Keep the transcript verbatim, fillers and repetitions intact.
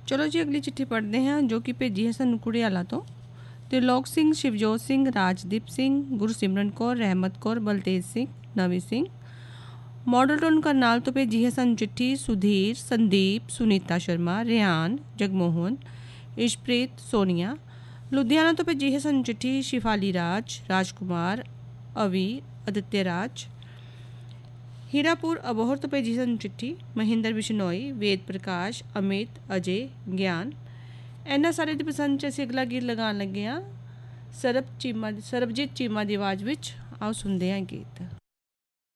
चलो जी अगली चिट्ठी पढ़ते हैं जो कि भेजी है सानू कुड़ियाला तो त्रिलोक सिंह, शिवजोत सिंह, राजदीप सिंह, गुरसिमरन कौर, रहमत कौर, बलतेज सिंह, नवी सिंह। मॉडल टाउन करनाल तो भेजी है सानू चिट्ठी सुधीर, संदीप, सुनीता शर्मा, रेहान, जगमोहन, इशप्रीत, सोनिया। लुधियाना तो भेजी है सानू चिट्ठी शिफाली राज, राजकुमार, अवी, आदित्य राज। हीरापुर अबोहर तो भेजी सानू चिट्ठी महेंद्र बिशनोई, वेद प्रकाश, अमित, अजय, ज्ञान। इन्होंने सारे की पसंद च असीं अगला गीत लगान लगे हाँ सरब चीमा सरबजीत चीमा की आवाज़ विच। आओ सुनते हैं गीत।